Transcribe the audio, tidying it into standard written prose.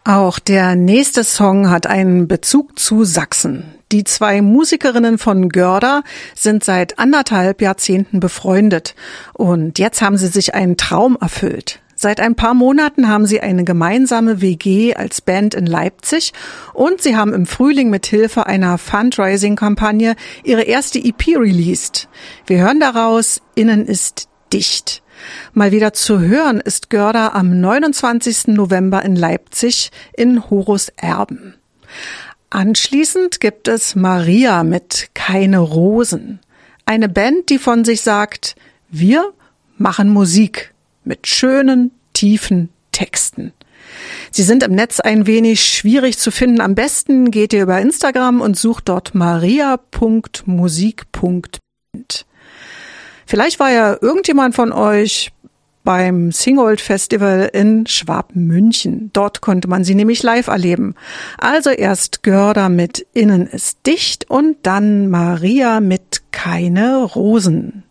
Auch der nächste Song hat einen Bezug zu Sachsen. Die zwei Musikerinnen von Görda sind seit 1,5 Jahrzehnten befreundet. Und jetzt haben sie sich einen Traum erfüllt. Seit ein paar Monaten haben sie eine gemeinsame WG als Band in Leipzig und sie haben im Frühling mit Hilfe einer Fundraising-Kampagne ihre erste EP released. Wir hören daraus Innen ist dicht. Mal wieder zu hören ist Görda am 29. November in Leipzig in Horus Erben. Anschließend gibt es Maria mit Keine Rosen. Eine Band, die von sich sagt, wir machen Musik mit schönen, tiefen Texten. Sie sind im Netz ein wenig schwierig zu finden. Am besten geht ihr über Instagram und sucht dort maria.musik.band. Vielleicht war ja irgendjemand von euch beim Singold Festival in Schwabmünchen. Dort konnte man sie nämlich live erleben. Also erst Görda mit Innen ist dicht und dann Maria mit Keine Rosen.